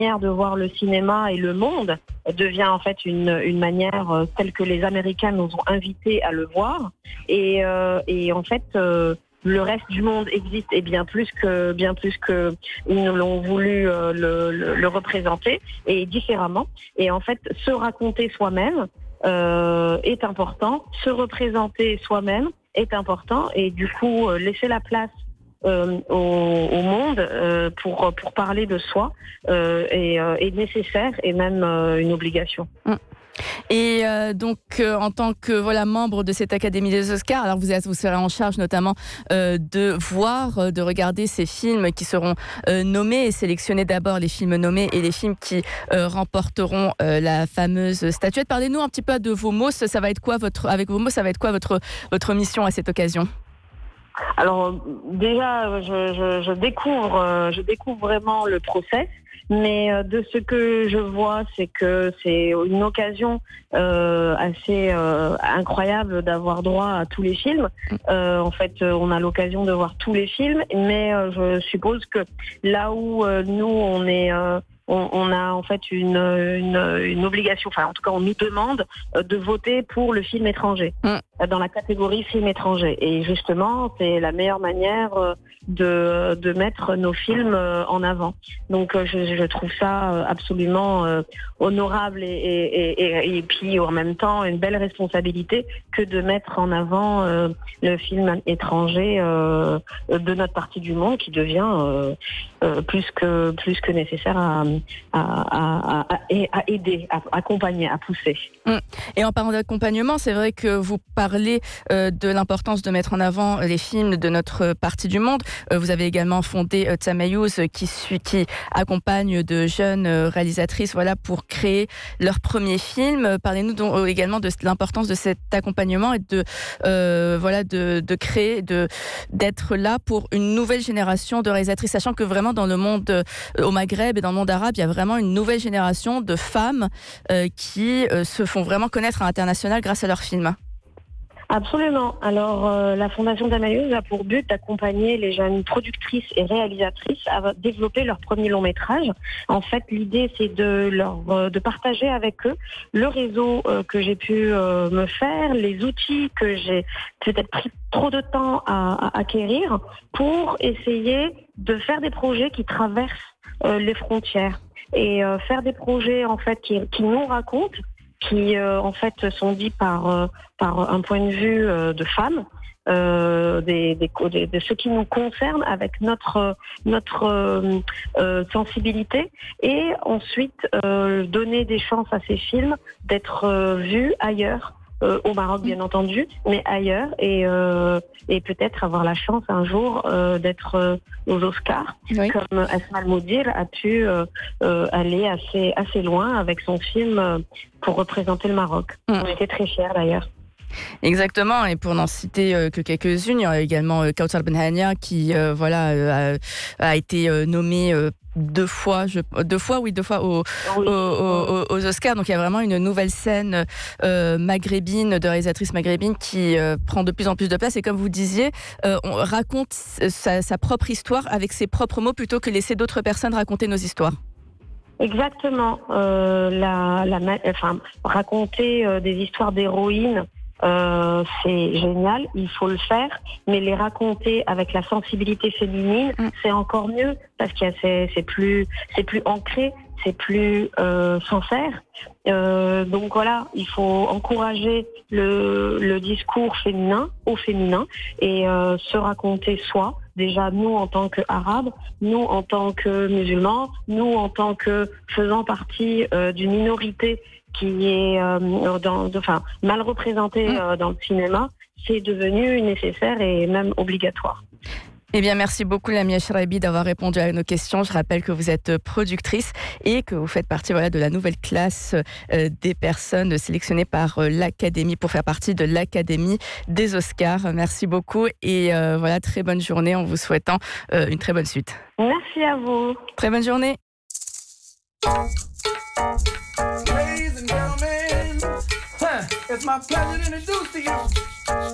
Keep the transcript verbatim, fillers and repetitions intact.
manière de voir le cinéma et le monde devient en fait une, une manière telle que les Américains nous ont invités à le voir. Et, euh, et en fait, euh, le reste du monde existe et bien plus que bien plus que ils nous l'ont voulu euh, le, le, le représenter et différemment. Et en fait, se raconter soi-même euh, est important, se représenter soi-même est important et du coup euh, laisser la place Euh, au, au monde euh, pour pour parler de soi euh, est, euh, est nécessaire et même euh, une obligation. Mmh. Et euh, donc, euh, en tant que voilà membre de cette Académie des Oscars, alors vous êtes, vous serez en charge notamment euh, de voir, euh, de regarder ces films qui seront euh, nommés et sélectionner d'abord les films nommés et les films qui euh, remporteront euh, la fameuse statuette. Parlez-nous un petit peu de vos mots. Ça, ça va être quoi votre, avec vos mots, ça va être quoi votre votre mission à cette occasion? Alors déjà, je, je, je découvre, euh, je découvre vraiment le process, mais euh, de ce que je vois, c'est que c'est une occasion euh, assez euh, incroyable d'avoir droit à tous les films. Euh, en fait, on a l'occasion de voir tous les films, mais euh, je suppose que là où euh, nous on est euh, On, on a en fait une, une, une obligation, enfin en tout cas on nous demande de voter pour le film étranger, mmh. dans la catégorie film étranger. Et justement, c'est la meilleure manière de, de mettre nos films en avant. Donc je, je trouve ça absolument honorable et, et, et, et puis en même temps une belle responsabilité que de mettre en avant le film étranger de notre partie du monde qui devient plus que, plus que nécessaire à À, à, à, à aider, à accompagner, à pousser. Et en parlant d'accompagnement, c'est vrai que vous parlez euh, de l'importance de mettre en avant les films de notre partie du monde. Euh, vous avez également fondé euh, Tsamayus qui, suit, qui accompagne de jeunes euh, réalisatrices voilà, pour créer leur premier film. Parlez-nous donc, euh, également de l'importance de cet accompagnement et de, euh, voilà, de, de créer, de, d'être là pour une nouvelle génération de réalisatrices, sachant que vraiment dans le monde, euh, au Maghreb et dans le monde arabe, il y a vraiment une nouvelle génération de femmes euh, qui euh, se font vraiment connaître à l'international grâce à leurs films. Absolument. Alors, euh, la Fondation Tsamayus a pour but d'accompagner les jeunes productrices et réalisatrices à développer leur premier long métrage. En fait, l'idée, c'est de leur euh, de partager avec eux le réseau euh, que j'ai pu euh, me faire, les outils que j'ai peut-être pris trop de temps à, à acquérir pour essayer de faire des projets qui traversent euh, les frontières et euh, faire des projets en fait qui, qui nous racontent, qui euh, en fait sont dits par euh, par un point de vue euh, de femmes, euh, des, des, des, de ce qui nous concerne avec notre notre euh, euh, sensibilité, et ensuite euh, donner des chances à ces films d'être euh, vus ailleurs. Euh, au Maroc bien entendu, mais ailleurs, et, euh, et peut-être avoir la chance un jour euh, d'être euh, aux Oscars, oui. Comme Asma Al-Moudir a pu euh, euh, aller assez, assez loin avec son film euh, pour représenter le Maroc. Mmh. On était très fiers d'ailleurs. Exactement, et pour n'en citer euh, que quelques-unes, il y a également euh, Kawthar Benhania qui euh, voilà, euh, a, a été euh, nommé euh, deux fois, je, deux fois, oui, deux fois aux, oui. aux, aux, aux Oscars. Donc il y a vraiment une nouvelle scène euh, maghrébine, de réalisatrice maghrébine qui euh, prend de plus en plus de place. Et comme vous disiez, euh, on raconte sa, sa propre histoire avec ses propres mots plutôt que laisser d'autres personnes raconter nos histoires. Exactement. Euh, la, la, enfin, raconter euh, des histoires d'héroïnes, Euh, c'est génial, il faut le faire, mais les raconter avec la sensibilité féminine, mmh. c'est encore mieux parce que c'est, c'est plus, c'est plus ancré, c'est plus euh, sincère. Euh, donc voilà, il faut encourager le, le discours féminin au féminin et euh, se raconter soi. Déjà, nous en tant qu'Arabes, nous en tant que musulmans, nous en tant que faisant partie euh, d'une minorité qui est euh, dans, enfin, mal représentée euh, dans le cinéma, c'est devenu nécessaire et même obligatoire. Eh bien, merci beaucoup Lamia Cheraibi d'avoir répondu à nos questions. Je rappelle que vous êtes productrice et que vous faites partie voilà, de la nouvelle classe euh, des personnes sélectionnées par euh, l'Académie pour faire partie de l'Académie des Oscars. Merci beaucoup et euh, voilà, très bonne journée en vous souhaitant euh, une très bonne suite. Merci à vous. Très bonne journée. Ladies and gentlemen, huh, it's my pleasure to introduce to you